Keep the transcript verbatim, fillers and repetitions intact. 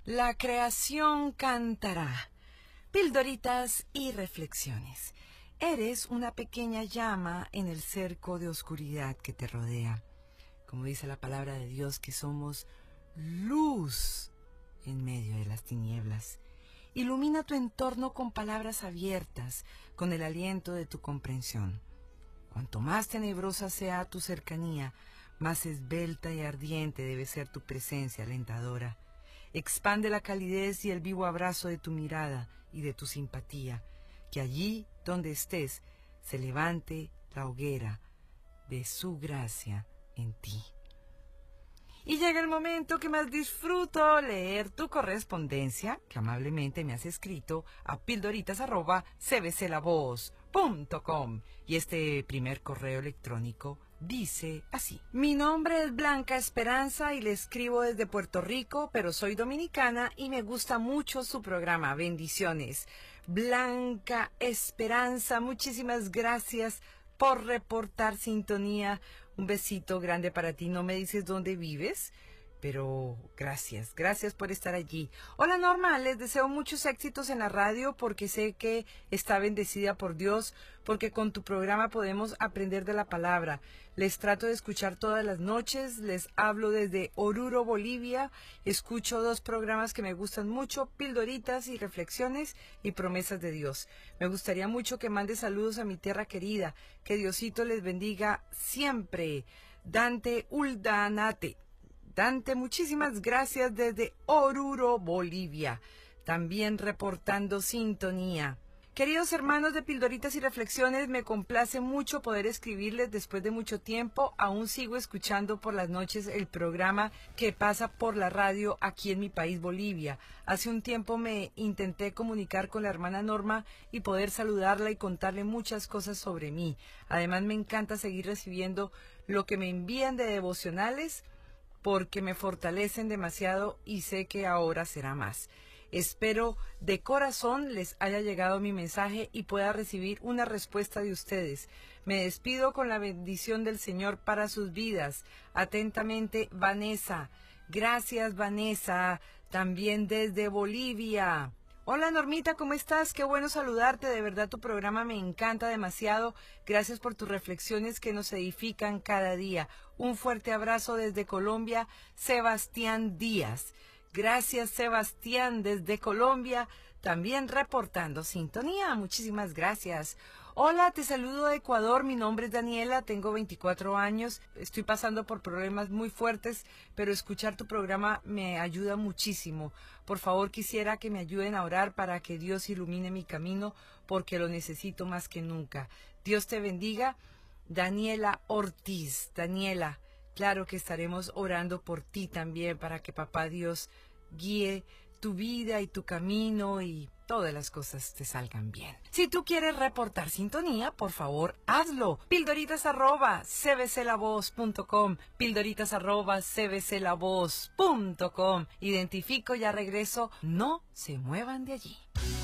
La creación cantará. Pildoritas y reflexiones. Eres una pequeña llama en el cerco de oscuridad que te rodea. Como dice la palabra de Dios, que somos luz en medio de las tinieblas. Ilumina tu entorno con palabras abiertas, con el aliento de tu comprensión. Cuanto más tenebrosa sea tu cercanía, más esbelta y ardiente debe ser tu presencia alentadora. Expande la calidez y el vivo abrazo de tu mirada y de tu simpatía, que allí donde estés se levante la hoguera de su gracia en ti. Y llega el momento que más disfruto, leer tu correspondencia, que amablemente me has escrito a pildoritas arroba c b c la voz punto com. Y este primer correo electrónico dice así: mi nombre es Blanca Esperanza y le escribo desde Puerto Rico, pero soy dominicana y me gusta mucho su programa. Bendiciones. Blanca Esperanza, muchísimas gracias por reportar sintonía. Un besito grande para ti. No me dices dónde vives, pero gracias, gracias por estar allí. Hola Norma, les deseo muchos éxitos en la radio porque sé que está bendecida por Dios, porque con tu programa podemos aprender de la palabra. Les trato de escuchar todas las noches, les hablo desde Oruro, Bolivia. Escucho dos programas que me gustan mucho, Pildoritas y Reflexiones y Promesas de Dios. Me gustaría mucho que mande saludos a mi tierra querida, que Diosito les bendiga siempre. Dante Uldanate. Dante, muchísimas gracias desde Oruro, Bolivia, también reportando sintonía. Queridos hermanos de Pildoritas y Reflexiones, me complace mucho poder escribirles después de mucho tiempo. Aún sigo escuchando por las noches el programa que pasa por la radio aquí en mi país, Bolivia. Hace un tiempo me intenté comunicar con la hermana Norma y poder saludarla y contarle muchas cosas sobre mí. Además, me encanta seguir recibiendo lo que me envían de devocionales, porque me fortalecen demasiado y sé que ahora será más. Espero de corazón les haya llegado mi mensaje y pueda recibir una respuesta de ustedes. Me despido con la bendición del Señor para sus vidas. Atentamente, Vanessa. Gracias, Vanessa. También desde Bolivia. Hola Normita, ¿cómo estás? Qué bueno saludarte, de verdad tu programa me encanta demasiado. Gracias por tus reflexiones que nos edifican cada día. Un fuerte abrazo desde Colombia, Sebastián Díaz. Gracias Sebastián desde Colombia, también reportando sintonía. Muchísimas gracias. Hola, te saludo de Ecuador, mi nombre es Daniela, tengo veinticuatro años, estoy pasando por problemas muy fuertes, pero escuchar tu programa me ayuda muchísimo. Por favor, quisiera que me ayuden a orar para que Dios ilumine mi camino, porque lo necesito más que nunca. Dios te bendiga. Daniela Ortiz. Daniela, claro que estaremos orando por ti también, para que Papá Dios guíe tu vida y tu camino y todas las cosas te salgan bien. Si tú quieres reportar sintonía, por favor, hazlo. Pildoritas arroba c b c la voz punto com, pildoritas arroba c b c la voz punto com. Identifico, ya regreso. No se muevan de allí.